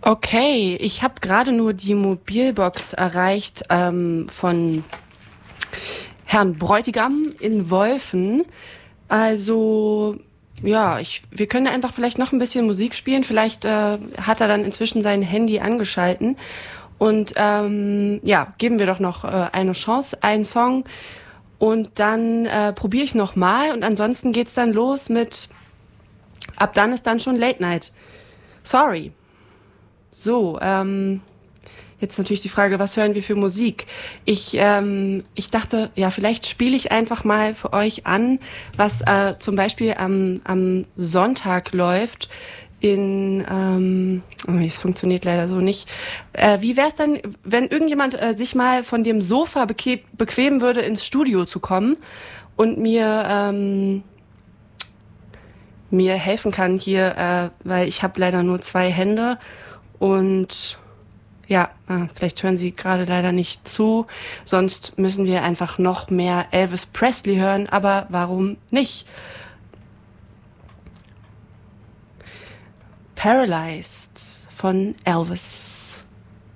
Okay, ich habe gerade nur die Mobilbox erreicht von Herrn Bräutigam in Wolfen. Also ja, wir können einfach vielleicht noch ein bisschen Musik spielen. Vielleicht hat er dann inzwischen sein Handy angeschalten. Und ja, geben wir doch noch eine Chance, einen Song. Und dann probiere ich nochmal. Und ansonsten geht's dann los mit, ab dann ist dann schon Late Night. Sorry. So, jetzt natürlich die Frage, was hören wir für Musik? Ich dachte, ja, vielleicht spiele ich einfach mal für euch an, was zum Beispiel am Sonntag läuft es funktioniert leider so nicht. Wie wär's dann, wenn irgendjemand sich mal von dem Sofa bequemen würde, ins Studio zu kommen und mir helfen kann hier, weil ich habe leider nur 2 Hände und ja, vielleicht hören Sie gerade leider nicht zu, sonst müssen wir einfach noch mehr Elvis Presley hören, aber warum nicht? Paralyzed von Elvis.